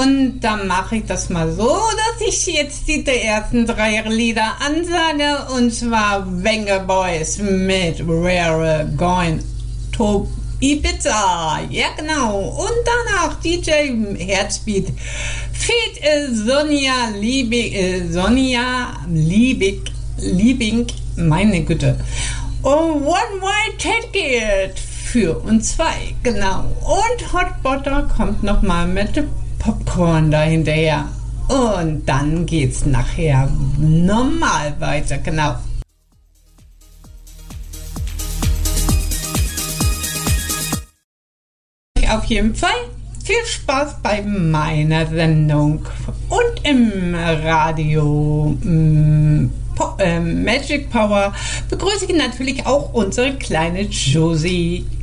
Und dann mache ich das mal so, dass ich jetzt die ersten 3 Lieder ansage. Und zwar Venga Boys mit We're Going to Ibiza. Ja, genau. Und danach DJ Herzbeat. Feed Sonja Liebing, meine Güte. Und One Way Ticket für uns 2, genau. Und Hot Butter kommt nochmal mit Popcorn dahinterher. Und dann geht's nachher normal weiter, genau. Auf jeden Fall viel Spaß bei meiner Sendung und im Radio Magic Power begrüße ich natürlich auch unsere kleine Josie.